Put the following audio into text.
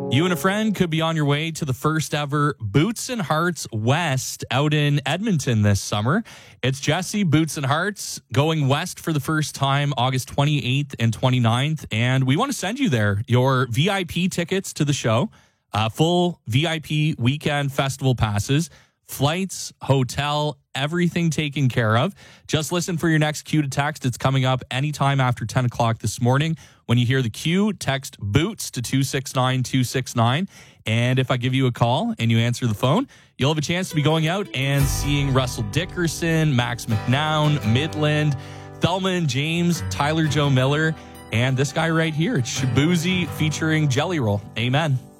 You and a friend could be on your way to the first ever Boots and Hearts West out in Edmonton this summer. It's Jesse, Boots and Hearts, going west for the first time August 28th and 29th. And we want to send you there your VIP tickets to the show, full VIP weekend festival passes, flights, hotel, everything taken care of. Just listen for your next cue to text. It's coming up anytime after 10 o'clock this morning. When you hear the cue, text BOOTS to 269-269. And if I give you a call and you answer the phone, you'll have a chance to be going out and seeing Russell Dickerson, Max McNown, Midland, Thelma and James, Tyler Joe Miller, and this guy right here. It's Shaboozey featuring Jelly Roll. Amen.